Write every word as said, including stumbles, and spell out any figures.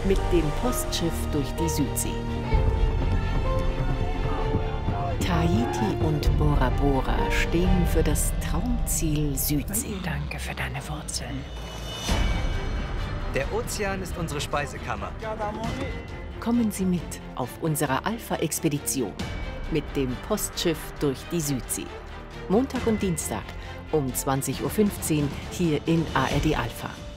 mit dem Postschiff durch die Südsee. Tahiti und Bora Bora stehen für das Traumziel Südsee. Danke für deine Wurzeln. Der Ozean ist unsere Speisekammer. Kommen Sie mit auf unserer Alpha-Expedition mit dem Postschiff durch die Südsee. Montag und Dienstag um zwanzig Uhr fünfzehn hier in A R D Alpha.